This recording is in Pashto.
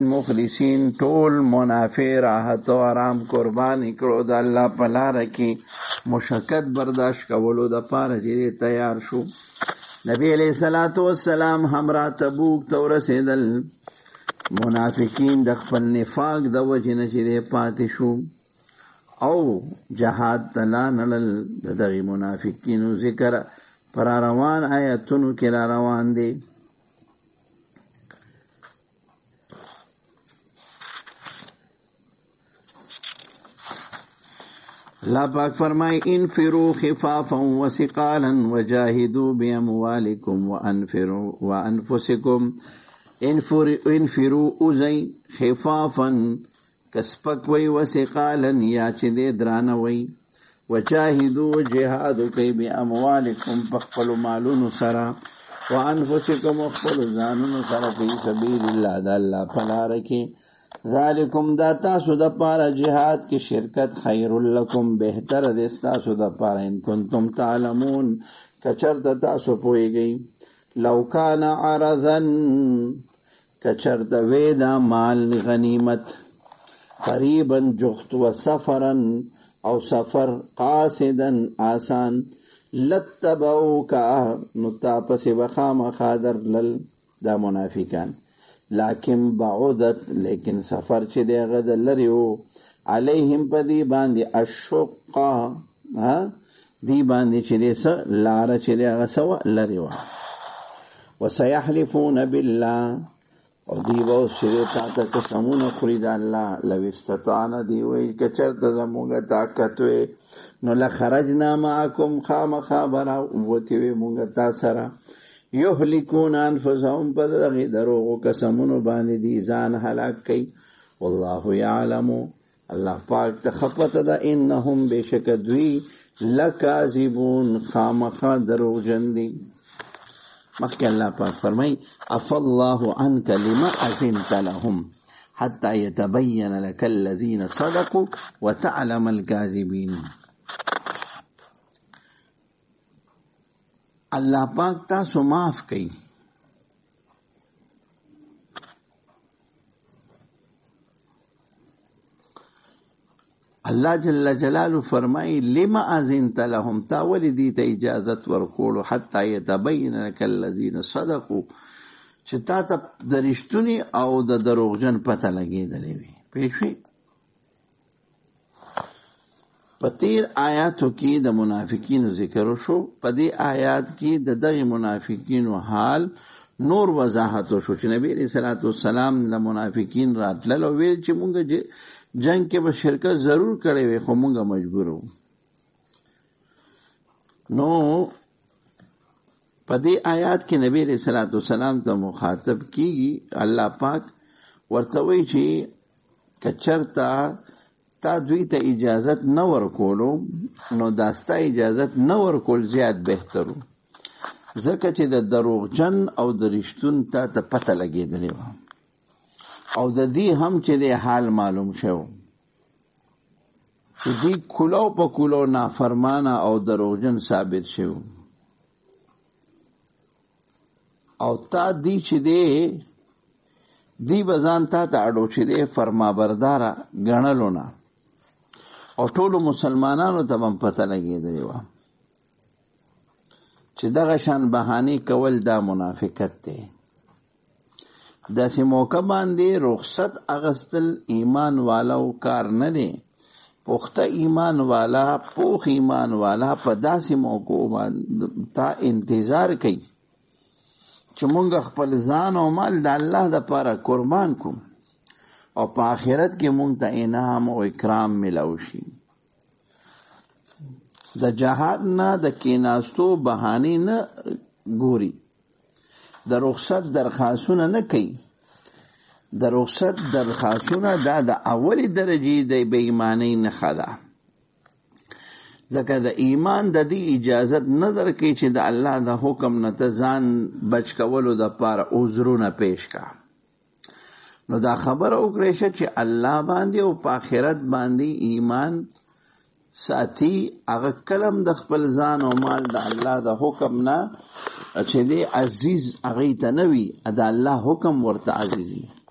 مخلصین ټول منافع راحت او آرام قربان کړو د الله په لاره کې مشقت برداشت کولو د پاره چې تیار شو. نبی علیہ الصلوۃ والسلام همراه تبوک ته ورسېدل. منافقین د خپل نفاق د وجې نه چې پاتې شو او جهاد ته لاړل. د دغې منافقینو ذکر پر روان آیتونو کې را روان دی. اللہ پاک فرمائے انفروا خفافا وثقالا وجاہدوا باموالکم وانفسکم. انفروا اوزئی خفافا کسپک وی وثقالا یا چې دې درانه وی وجاهدوا جهاد کوي باموالکم پخپل مالونو سره وانفسکم خپل ځانونو سره فی سبیل الله د الله په لاره کې. ذالکم دا تاسو د پاره جهاد کې شرکت خیر لکم بهتر دی تاسو د پاره ان کنتم تعلمون کچرته تاسو پوهیږئ. لو کان عرضا کچرته وی دا مال غنیمت قریبا جخت و سفرا او سفر قاصدا آسان لتبعوکا نتاپس بخامخا درلل دا منافقان. لیکن بعودت لیکن سفر چې دی هغه د لرې و علیهم په دی باندې الشقه دی باندې چې دی څه لاره چې دی هغه څه وه لرې وه. وسیحلفون بالله او دی به اوس چې دی تا ته قسمونه خوري د الله لو استطعنا دی وایي که چېرته زمونږ طاقت وی نو لخرجنا معکم خامخا به راوتې وې مونږ تا سره. یهلکون انفسهم په دغې دروغو قسمونو باندې دي ځان هلاک کوي. والله یعلم الله پاک ته ښه پته ده انهم بېشکه دوی لکاذبون خامخا دروغجن دي. مخکې الله پاک فرمایي عفا الله عنک لما اذنت لهم حتی یتبین لک الذین صدقوا وتعلم الکاذبین. اللہ پاک تاسو معاف کئی. اللہ جل جلالہ فرمائی لما اذنت لهم تا ولی دیتا اجازت ورکولو حتی یتبین لک الذین صدقوا چې تا ته د رښتوني او د دروغجن پته لګېدلې وي. پېښوي په تیر آیاتو کې د منافقینو ذکر شو. په دې آیات کې د دغې منافقینو حال نور وضاحت شو چې نبی علیہ الصلوۃ والسلام د منافقین راتلل او ویل چې مونږ جنگ کې به شرکت ضرور کړی وي خو مونږ مجبور وو. نو په دې آیات کې نبی علیہ الصلوۃ والسلام ته مخاطب کیږي. الله پاک ورته وایي چې کچرتا تا دوی ته اجازت نه ورکولو نو داستا اجازت نه ورکول زیات بهترو، ځکه چې د دروغجن او د رښتون ته پته لګېدلې وه او د دې هم چې د حال معلوم شو چې دې کولو په کولو نافرمانه او دروغجن ثابت شو او تا دی چې دی بزان تا ته اډو چې دی فرمابرداره ګڼلو نه او ټولو مسلمانانو ته هم پته لګېدلې وه چې دغه شان بهانې کول دا منافقت دی. داسې موقع باندې رخصت اغستل ایمان والاو کار نه دی. پخته ایمان والا پوخ ایمان والا په داسې موقع باندې تا انتظار کوي چې مونږ خپل ځان او مال د الله دپاره قربان کوم او په آخرت کې مونږ ته انعام او اکرام ملو شي. د جهاد نه د کیناستو بهانې نه ګوري، د رخصت درخواستونه نه کوي. د رخصت درخواستونه دا د اولې درجې د بې ایمانۍ نښه ده، ځکه د ایمان د دې اجازت نه درکوي چې د الله د حکم نه ته ځان بچ کولو دپاره عذرونه پیش کا. نو دا خبره وکړی شه چې الله باندې او په آخرت باندې ایمان ساتي، هغه کلم د خپل ځان او مال د الله د حکم نه چې دی عزیز هغې ته نه وي، د الله حکم ورته عزیزي.